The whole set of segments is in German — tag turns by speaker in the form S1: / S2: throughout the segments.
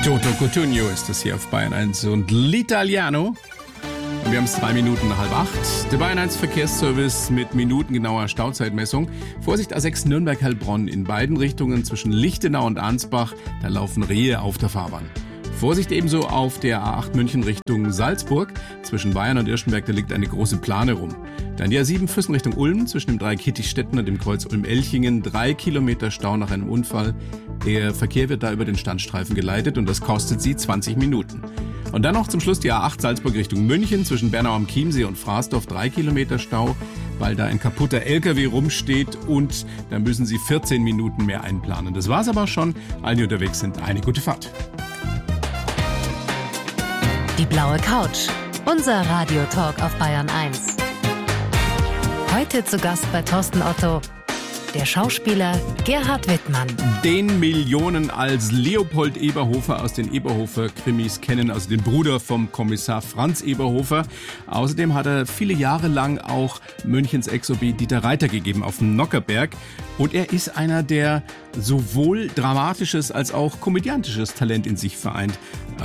S1: Toto Cutugno ist das hier auf Bayern 1 und L'Italiano. Und wir haben es 7:03 Der Bayern 1 Verkehrsservice mit minutengenauer Stauzeitmessung. Vorsicht A6 Nürnberg-Heilbronn in beiden Richtungen zwischen Lichtenau und Ansbach. Da laufen Rehe auf der Fahrbahn. Vorsicht ebenso auf der A8 München Richtung Salzburg. Zwischen Bayern und Irschenberg, da liegt eine große Plane rum. Dann die A7 Füssen Richtung Ulm zwischen dem Dreieck Hittichstetten und dem Kreuz Ulm-Elchingen. 3 Kilometer Stau nach einem Unfall. Der Verkehr wird da über den Standstreifen geleitet und das kostet Sie 20 Minuten. Und dann noch zum Schluss die A8 Salzburg Richtung München zwischen Bernau am Chiemsee und Fraßdorf. 3 Kilometer Stau, weil da ein kaputter LKW rumsteht und da müssen Sie 14 Minuten mehr einplanen. Das war's aber schon. Allen, die unterwegs sind, eine gute Fahrt.
S2: Die blaue Couch. Unser Radiotalk auf Bayern 1. Heute zu Gast bei Thorsten Otto, der Schauspieler Gerhard Wittmann.
S1: Den Millionen als Leopold Eberhofer aus den Eberhofer-Krimis kennen, also den Bruder vom Kommissar Franz Eberhofer. Außerdem hat er viele Jahre lang auch Münchens Ex-OB Dieter Reiter gegeben auf dem Nockerberg. Und er ist einer, der sowohl dramatisches als auch komödiantisches Talent in sich vereint.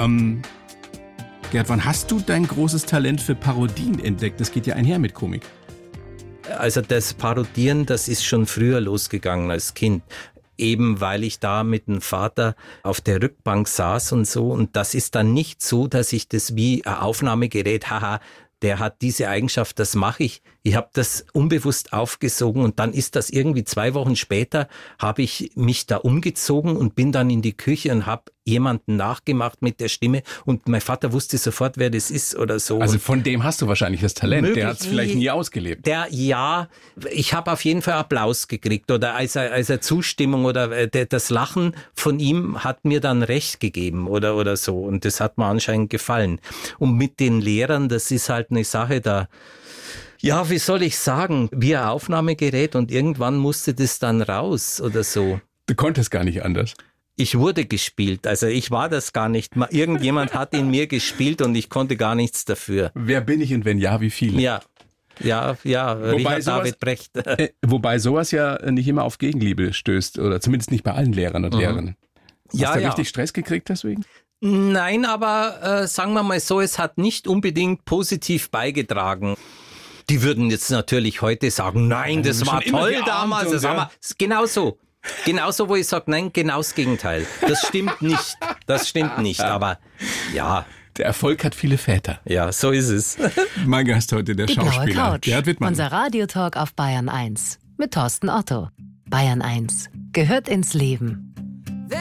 S1: Gerd, wann hast du dein großes Talent für Parodien entdeckt? Das geht ja einher mit Komik.
S3: Also das Parodieren, das ist schon früher losgegangen als Kind. Eben weil ich da mit dem Vater auf der Rückbank saß und so. Und das ist dann nicht so, dass ich das wie ein Aufnahmegerät, haha, der hat diese Eigenschaft, das mache ich. Ich habe das unbewusst aufgesogen und dann ist das irgendwie 2 Wochen später, habe ich mich da umgezogen und bin dann in die Küche und habe jemanden nachgemacht mit der Stimme und mein Vater wusste sofort, wer das ist oder so.
S1: Also von dem hast du wahrscheinlich das Talent, der hat es vielleicht nie ausgelebt.
S3: Ja, ich habe auf jeden Fall Applaus gekriegt oder als eine Zustimmung oder das Lachen von ihm hat mir dann recht gegeben oder so und das hat mir anscheinend gefallen. Und mit den Lehrern, das ist halt eine Sache da. Ja, wie soll ich sagen, wie ein Aufnahmegerät und irgendwann musste das dann raus oder so.
S1: Du konntest gar nicht anders.
S3: Ich wurde gespielt, also ich war das gar nicht. Irgendjemand hat in mir gespielt und ich konnte gar nichts dafür.
S1: Wer bin ich und wenn ja, wie viele?
S3: Ja, Richard David Brecht.
S1: Wobei sowas ja nicht immer auf Gegenliebe stößt oder zumindest nicht bei allen Lehrern und Lehrerinnen. Hast du richtig Stress gekriegt deswegen?
S3: Nein, aber sagen wir mal so, es hat nicht unbedingt positiv beigetragen. Die würden jetzt natürlich heute sagen, nein, das war toll damals. Das war genauso, wo ich sage, nein, genau das Gegenteil. Das stimmt nicht, aber ja.
S1: Der Erfolg hat viele Väter.
S3: Ja, so ist es.
S1: Mein Gast heute, der Schauspieler
S2: Die blaue Couch.
S1: Gerhard Wittmann.
S2: Unser Radiotalk auf Bayern 1 mit Thorsten Otto. Bayern 1 gehört ins Leben.